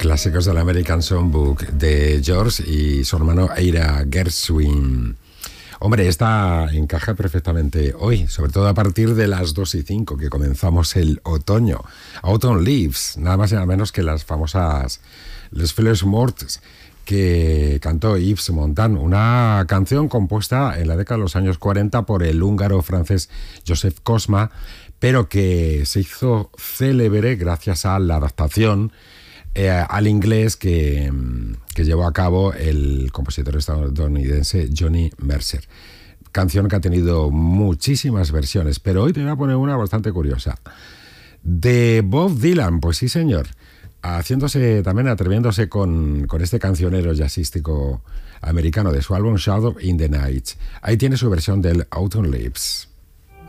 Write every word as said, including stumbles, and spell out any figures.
clásicos del American Songbook de George y su hermano Ira Gershwin. Hombre, esta encaja perfectamente hoy, sobre todo a partir de las dos y cinco, que comenzamos el otoño. Autumn Leaves, nada más y nada menos que las famosas Les Fleurs Mortes, que cantó Yves Montand, una canción compuesta en la década de los años cuarenta por el húngaro-francés Joseph Kosma, pero que se hizo célebre gracias a la adaptación eh, al inglés que, que llevó a cabo el compositor estadounidense Johnny Mercer. Canción que ha tenido muchísimas versiones, pero hoy te voy a poner una bastante curiosa. De Bob Dylan, pues sí señor, haciéndose también, atreviéndose con, con este cancionero jazzístico americano de su álbum Shadow in the Night. Ahí tiene su versión del Autumn Leaves.